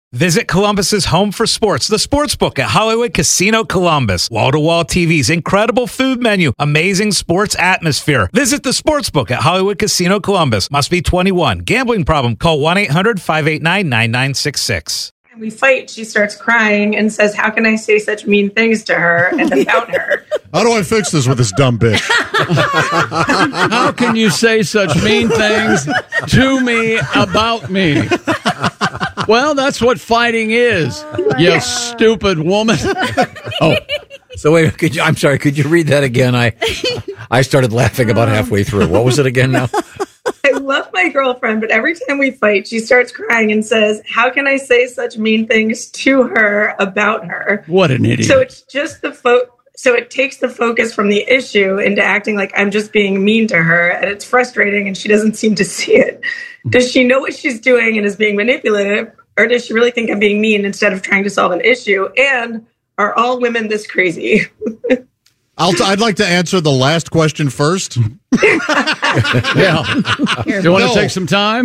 Visit Columbus's home for sports, the Sportsbook at Hollywood Casino Columbus. Wall-to-wall TVs, incredible food menu, amazing sports atmosphere. Visit the Sportsbook at Hollywood Casino Columbus. Must be 21. Gambling problem? Call 1-800-589-9966. We fight, she starts crying and says, how can I say such mean things to her and about her? How do I fix this with this dumb bitch? How can you say such mean things to me about me? Well, that's what fighting is, you stupid woman. Oh, so wait, I'm sorry, could you read that again? I started laughing about halfway through. What was it again now? I love my girlfriend, but every time we fight, she starts crying and says, how can I say such mean things to her about her? What an idiot. So it's just so it takes the focus from the issue into acting like I'm just being mean to her, and it's frustrating, and she doesn't seem to see it. Does she know what she's doing and is being manipulative, or does she really think I'm being mean instead of trying to solve an issue? And are all women this crazy? I'd like to answer the last question first. Yeah. Do you want to take some time?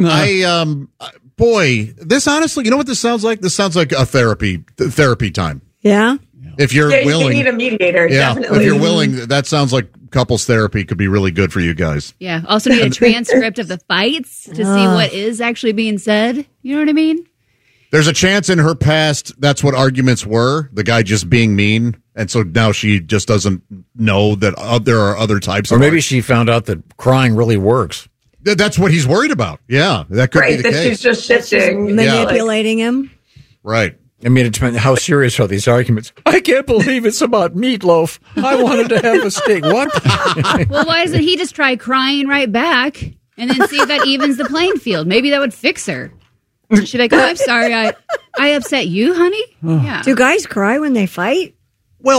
Boy, this honestly, you know what this sounds like? This sounds like a therapy time. Yeah. If you're willing, you need a mediator. Yeah, Definitely. if you're willing, that sounds like couples therapy could be really good for you guys. Yeah. Also need a transcript of the fights to see what is actually being said. You know what I mean? There's a chance in her past that's what arguments were, the guy just being mean. And so now she just doesn't know that there are other types of Or maybe she found out that crying really works. That's what he's worried about. Yeah, that could be the case. She's just shifting. Manipulating him. Right. I mean, it depends. How serious are these arguments? I can't believe it's about meatloaf. I wanted to have a steak. What? Well, why doesn't he just try crying right back and then see if that evens the playing field? Maybe that would fix her. She'd be like, oh, I'm sorry. I upset you, honey? Yeah. Do guys cry when they fight? Well,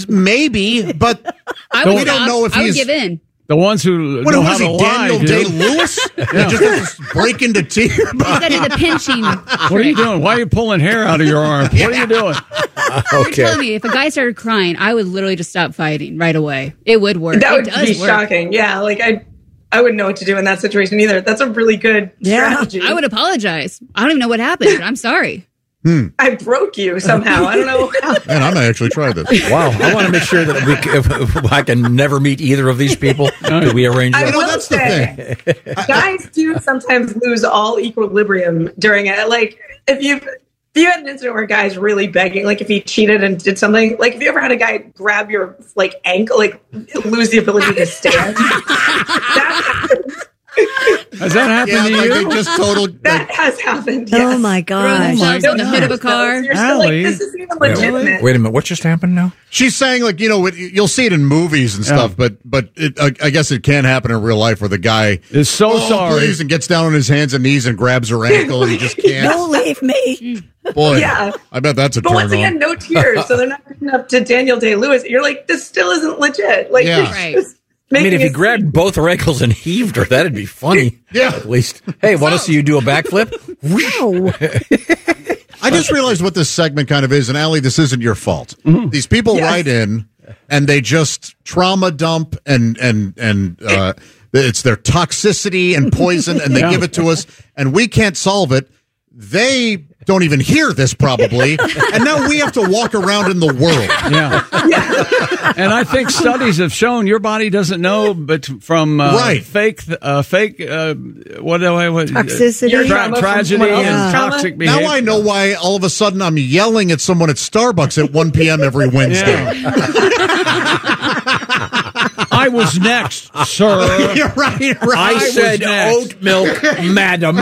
maybe, but we don't know if I would he's... give in. The ones who know how to lie, Daniel Day-Lewis? Yeah. Just doesn't break into tears. Instead of the pinching. What are you doing? Why are you pulling hair out of your arm? What are you doing? You're telling me if a guy started crying, I would literally just stop fighting right away. It would work. That would it does be work. shocking. Yeah, like I wouldn't know what to do in that situation either. That's a really good strategy. I would apologize. I don't even know what happened. I'm sorry. I broke you somehow. I don't know how. Man, I might actually try this. Wow. I want to make sure that if I can never meet either of these people. Do we arrange that? I will that's say, the thing. guys do sometimes lose all equilibrium during it. Like, if you had an incident where a guy's really begging, like if he cheated and did something, like if you ever had a guy grab your like ankle, like lose the ability to stand, that happens. Has that happened to you? That has happened. Yes. Oh my gosh! Themselves on the hood of a car. You're still like, this is even legitimate. Wait a minute. What just happened now? She's saying, like, you'll see it in movies and stuff, but I guess it can happen in real life where the guy is so sorry please, and gets down on his hands and knees and grabs her ankle and he just can't. Don't leave me. Boy, yeah. I bet that's a turn But once again, on. no tears, so they're not good enough to Daniel Day-Lewis. You're like, this still isn't legit. Like, Right. I mean, if you grabbed both her ankles and heaved her, that'd be funny. Yeah. At least. Hey, want to see you do a backflip? Wow. I just realized what this segment kind of is, and Allie, this isn't your fault. Mm-hmm. These people write in, and they just trauma dump, and it's their toxicity and poison, and they give it to us, and we can't solve it. They don't even hear this probably, and now we have to walk around in the world. Yeah. And I think studies have shown your body doesn't know, but from fake toxicity, tragedy, and toxic behavior. Now I know why all of a sudden I'm yelling at someone at Starbucks at 1 p.m. every Wednesday. I was next, sir. You're right. I said oat milk, madam.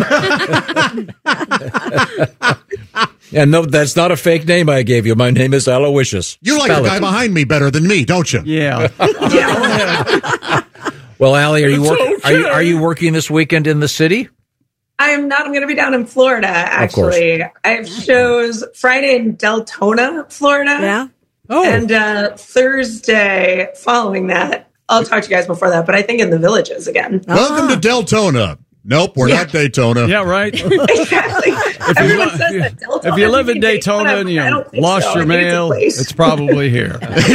And no, that's not a fake name I gave you. My name is Aloysius. You like the guy behind me better than me, don't you? Yeah. Well, Allie, are you working this weekend in the city? I am not. I'm going to be down in Florida, actually. I have shows Friday in Deltona, Florida. Yeah. Oh. And Thursday following that. I'll talk to you guys before that, but I think in the Villages again. Welcome to Deltona. Nope, we're not Daytona. Yeah, right. Exactly. Everyone says that Deltona. If you live in Daytona and you lost your mail, it's probably here.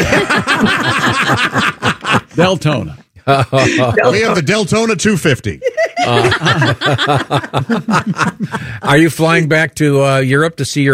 Deltona. We have the Deltona 250. Are you flying back to Europe to see your